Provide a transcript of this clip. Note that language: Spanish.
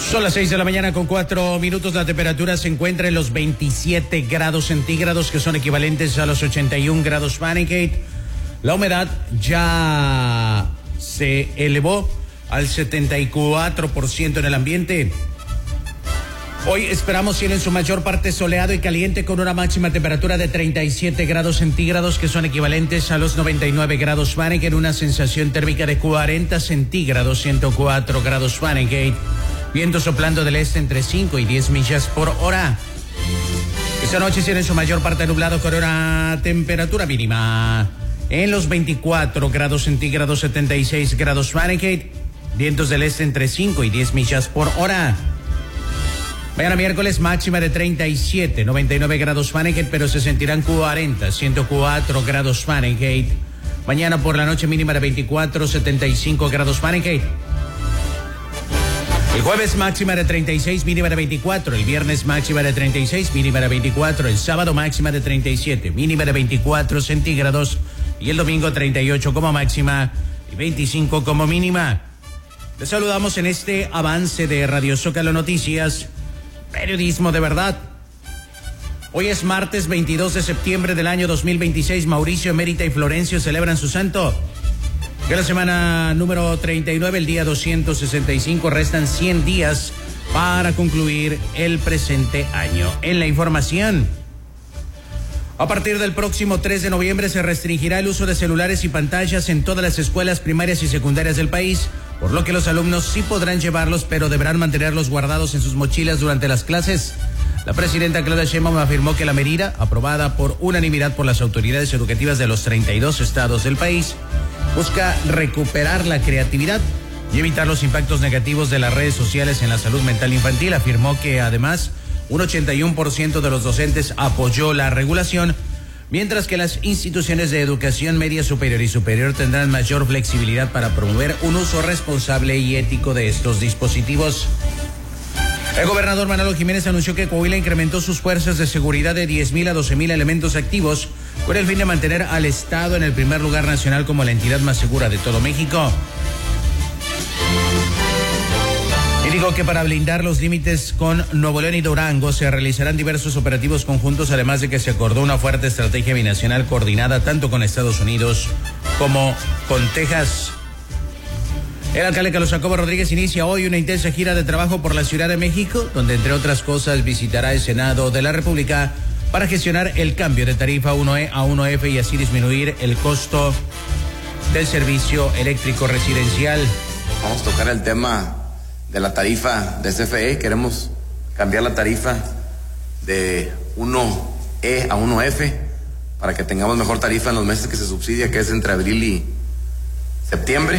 Son las 6 de la mañana con 4 minutos. La temperatura se encuentra en los 27 grados centígrados, que son equivalentes a los 81 grados Fahrenheit. La humedad ya se elevó al 74% en el ambiente. Hoy esperamos cielo en su mayor parte soleado y caliente, con una máxima temperatura de 37 grados centígrados, que son equivalentes a los 99 grados Fahrenheit, una sensación térmica de 40 centígrados, 104 grados Fahrenheit. Viento soplando del este entre 5 y 10 millas por hora. Esta noche cielo en su mayor parte nublado, con una temperatura mínima en los 24 grados centígrados, 76 grados Fahrenheit. Vientos del este entre 5 y 10 millas por hora. Mañana miércoles máxima de 37, 99 grados Fahrenheit, pero se sentirán 40, 104 grados Fahrenheit. Mañana por la noche mínima de 24, 75 grados Fahrenheit. El jueves máxima de 36, mínima de 24. El viernes máxima de 36, mínima de 24. El sábado máxima de 37, mínima de 24 centígrados. Y el domingo 38 como máxima y 25 como mínima. Les saludamos en este avance de Radio Zócalo Noticias, periodismo de verdad. Hoy es martes 22 de septiembre del año 2026. Mauricio, Emérita y Florencio celebran su santo. De la semana número 39, el día 265, restan 100 días para concluir el presente año. En la información, a partir del próximo 3 de noviembre se restringirá el uso de celulares y pantallas en todas las escuelas primarias y secundarias del país, por lo que los alumnos sí podrán llevarlos, pero deberán mantenerlos guardados en sus mochilas durante las clases. La presidenta Claudia Sheinbaum afirmó que la medida, aprobada por unanimidad por las autoridades educativas de los 32 estados del país, busca recuperar la creatividad y evitar los impactos negativos de las redes sociales en la salud mental infantil. Afirmó que además un 81% de los docentes apoyó la regulación, mientras que las instituciones de educación media superior y superior tendrán mayor flexibilidad para promover un uso responsable y ético de estos dispositivos. El gobernador Manolo Jiménez anunció que Coahuila incrementó sus fuerzas de seguridad de 10,000 a 12,000 elementos activos, con el fin de mantener al Estado en el primer lugar nacional como la entidad más segura de todo México. Y dijo que para blindar los límites con Nuevo León y Durango se realizarán diversos operativos conjuntos, además de que se acordó una fuerte estrategia binacional coordinada tanto con Estados Unidos como con Texas. El alcalde Carlos Jacobo Rodríguez inicia hoy una intensa gira de trabajo por la Ciudad de México, donde entre otras cosas visitará el Senado de la República para gestionar el cambio de tarifa 1E a 1F y así disminuir el costo del servicio eléctrico residencial. Vamos a tocar el tema de la tarifa de CFE. Queremos cambiar la tarifa de 1E a 1F para que tengamos mejor tarifa en los meses que se subsidia, que es entre abril y septiembre.